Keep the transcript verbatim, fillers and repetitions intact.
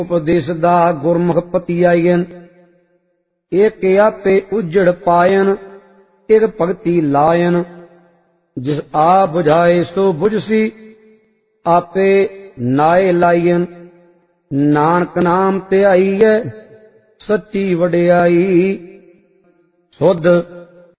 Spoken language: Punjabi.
ਉਪਦੇਸ਼ ਦਾ ਗੁਰਮੁਖ ਪਤੀਆਇਨ। ਏਕ ਆਪੇ ਉਜੜ ਪਾਇਨ ਇਕ ਭਗਤੀ ਲਾਇਨ। ਜਿਸ ਆ ਬੁਝਾਏ ਸੋ ਬੁਝਸੀ ਆਪੇ ਨਾਏ ਲਾਇਨ। ਨਾਨਕ ਨਾਮ ਧਿਆਈਐ ਸੱਚੀ ਵਡਿਆਈ। ਸੁਧ